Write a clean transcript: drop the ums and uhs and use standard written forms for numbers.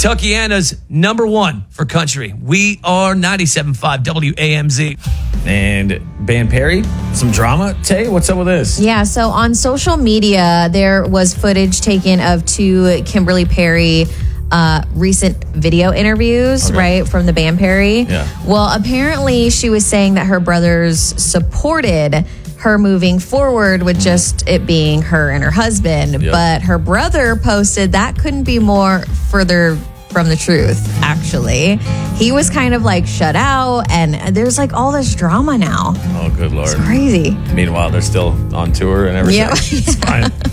Kentuckiana's number one for country. We are 97.5 WAMZ. And Band Perry, some drama. Tay, what's up with this? Yeah, so on social media, there was footage taken of two Kimberly Perry recent video interviews, right, from the Band Perry. Yeah. Well, apparently she was saying that her brothers supported her moving forward with just it being her and her husband. Yep. But her brother posted that couldn't be more further from the truth, actually. He was kind of like shut out, and there's like all this drama now. Oh, good Lord. It's crazy. Meanwhile, they're still on tour and everything. Yeah. It's fine.